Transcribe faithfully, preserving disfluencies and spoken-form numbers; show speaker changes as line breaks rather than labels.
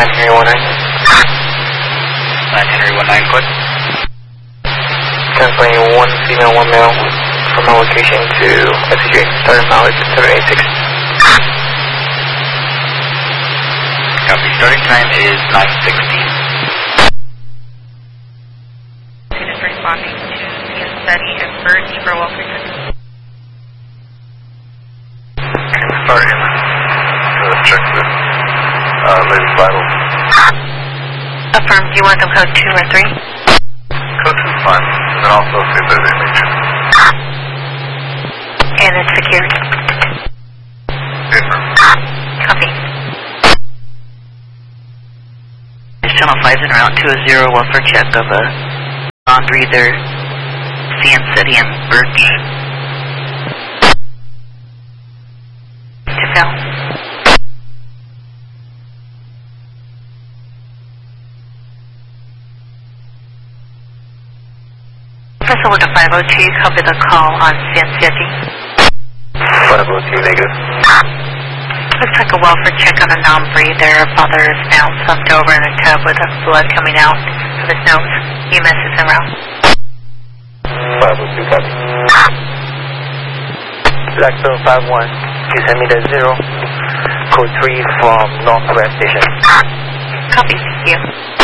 nine Henry one nine.
nine Henry one nine, good.
Translating one female, one male from our location to S C J. Starting mileage seven eight six.
Copy. Starting time is nine sixteen.
Students responding to the study and bird for welfare check.
Starting to check the uh, latest vitals.
Affirm, do you want them code two or three?
Code two is fine. And then also see if there's image.
And it's secured.
Affirm.
Copy.
Channel five en route to a zero welfare check of a non-breather, Sand City and Birch.
To fill. Vessel with a five oh two, copy the call on San City.
five oh two, negative.
Looks like a welfare check on a non-breather. Father is now slumped over in a tub with blood coming out of his nose. E M S is en route.
five oh two, copy. Blackstone five one, you send me that zero. Code three from Northwest Station.
Copy, thank you.